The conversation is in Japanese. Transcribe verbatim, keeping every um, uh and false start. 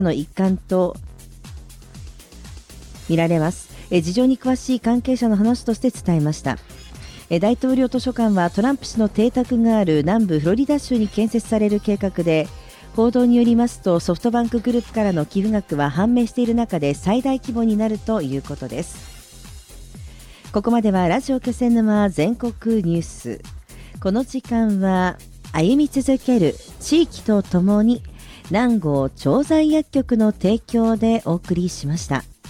の一環と見られます。え事情に詳しい関係者の話として伝えました。え大統領図書館はトランプ氏の邸宅がある南部フロリダ州に建設される計画で、報道によりますとソフトバンクグループからの寄付額は判明している中で最大規模になるということです。ここまではラジオ気仙沼全国ニュース。この時間は歩み続ける地域とともに南郷調剤薬局の提供でお送りしました。